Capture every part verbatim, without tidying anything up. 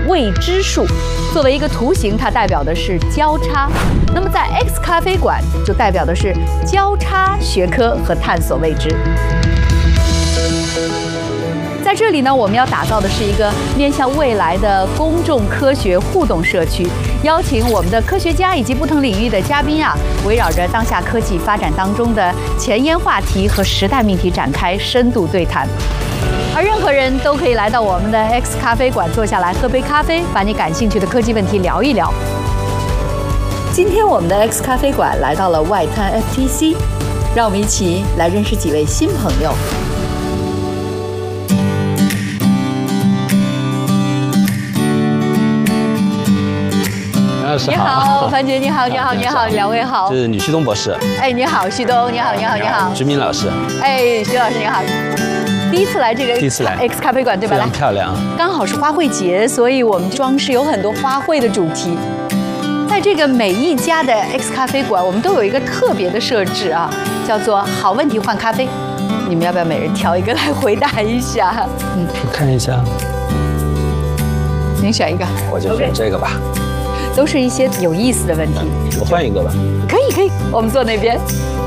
未知数。作为一个图形，它代表的是交叉。那么在 X 咖啡馆就代表的是交叉学科和探索未知。在这里呢，我们要打造的是一个面向未来的公众科学互动社区，邀请我们的科学家以及不同领域的嘉宾啊，围绕着当下科技发展当中的前沿话题和时代命题展开深度对谈。而任何人都可以来到我们的 X 咖啡馆坐下来喝杯咖啡，把你感兴趣的科技问题聊一聊。今天我们的 X 咖啡馆来到了外滩 F T C， 让我们一起来认识几位新朋友。你好，樊姐，你好，你好，你好，两位好。 这是吕旭东博士。 哎，你好，旭东，你好，你好，你好。 徐明老师。 哎，徐老师，你好。第一次来这个， 第一次来 X 咖啡馆对吧？ 非常漂亮。 刚好是花卉节，所以我们装饰有很多花卉的主题。在这个每一家的 X 咖啡馆，我们都有一个特别的设置啊，叫做“好问题换咖啡”。你们要不要每人挑一个来回答一下？ 嗯，我看一下。 您选一个。 我就选这个吧。 都是一些有意思的问题。 我换一个吧。 可以可以，我们坐那边。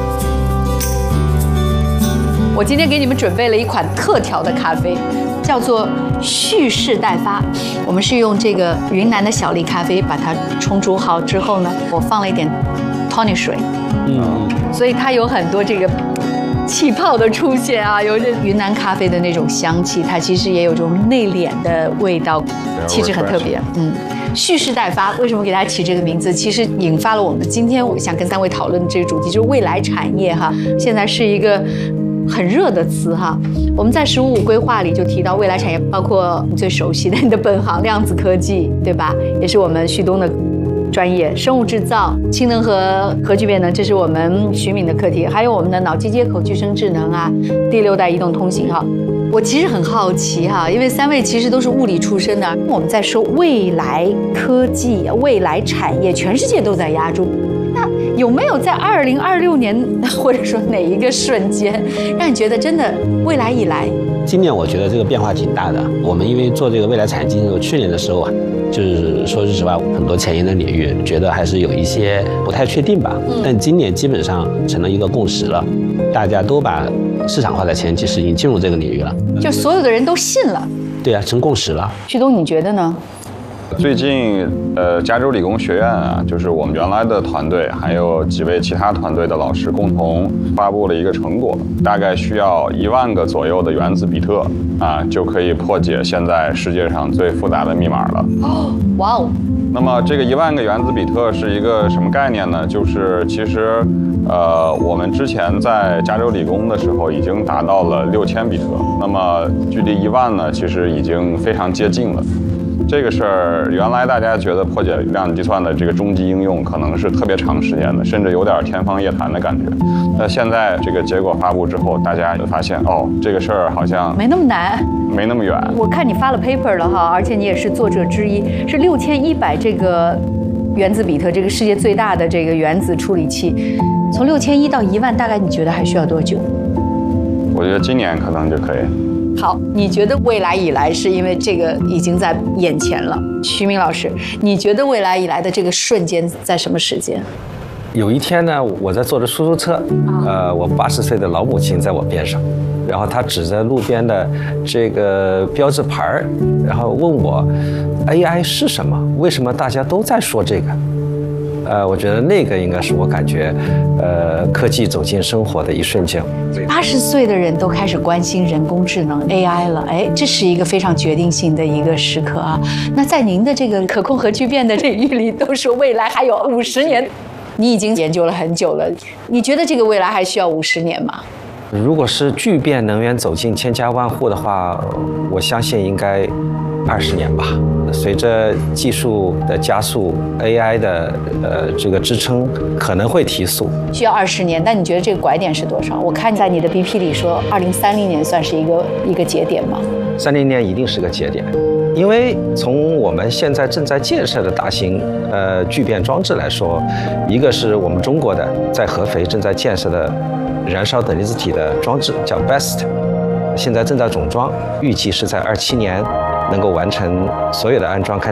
我今天给你们准备了一款特调的咖啡，叫做蓄势待发。我们是用这个云南的小粒咖啡把它冲煮好之后呢，我放了一点 tonic 水，嗯，所以它有很多这个气泡的出现啊，有着云南咖啡的那种香气，它其实也有这种内敛的味道，气质很特别，嗯。蓄势待发，为什么给大家起这个名字？其实引发了我们今天我想跟三位讨论的这个主题，就是未来产业哈。现在是一个很热的词哈。我们在“十五五”规划里就提到未来产业，包括你最熟悉的你的本行量子科技，对吧？也是我们旭东的专业，生物制造、氢能和核聚变能，这是我们徐敏的课题，还有我们的脑机接口、具身智能啊，第六代移动通信哈。我其实很好奇哈，因为三位其实都是物理出身的，我们在说未来科技、未来产业，全世界都在压住。那有没有在二零二六年，或者说哪一个瞬间，让你觉得真的未来以来？ 今年我觉得这个变化挺大的。我们因为做这个未来产业经济，去年的时候啊，就是说实话，很多前沿的领域觉得还是有一些不太确定吧。嗯、但今年基本上成了一个共识了，大家都把市场化的前期是已经进入这个领域了， 就所有的人都信了。 对啊，成共识了。 旭东，你觉得呢？ 最近，呃，加州理工学院啊，就是我们原来的团队，还有几位其他团队的老师共同发布了一个成果，大概需要一万个左右的原子比特啊，就可以破解现在世界上最复杂的密码了。 哦，哇哦！ 那么这个一万个原子比特是一个什么概念呢？就是其实，呃，我们之前在加州理工的时候已经达到了六千比特，那么距离一万呢，其实已经非常接近了。这个事儿，原来大家觉得破解量子计算的这个终极应用可能是特别长时间的，甚至有点天方夜谭的感觉。那现在这个结果发布之后，大家就发现，哦，这个事儿好像没那么难， 没那么远。 我看你发了 paper 了哈，而且你也是作者之一，是六千一百这个原子比特，这个世界最大的这个原子处理器，从六千一到一万，大概你觉得还需要多久？ 我觉得今年可能就可以。 好，你觉得未来以来是因为这个已经在眼前了？徐明老师，你觉得未来以来的这个瞬间在什么时间？ 有一天呢，我在坐着出租车，呃，我八十岁的老母亲在我边上，然后她指着路边的这个标志牌儿，然后问我 A I 是什么？为什么大家都在说这个？呃，我觉得那个应该是我感觉，呃，科技走进生活的一瞬间。 八十岁的人都开始关心人工智能 A I 了，哎，这是一个非常决定性的一个时刻啊。那在您的这个可控核聚变的领域里，都说未来还有五十年，你已经研究了很久了，你觉得这个未来还需要五十年吗？ 如果是聚变能源走进千家万户的话，我相信应该二十年吧。随着技术的加速 ，A I 的呃这个支撑可能会提速， 需要二十年。但你觉得这个拐点是多少？我看在你的 B P 里说，二零三零年算是一个一个节点吗？ 三零年一定是个节点，因为从我们现在正在建设的大型呃聚变装置来说，一个是我们中国的在合肥正在建设的燃烧等离子体的装置，叫 B E S T， 现在正在总装，预计是在二七年能够完成所有的安装。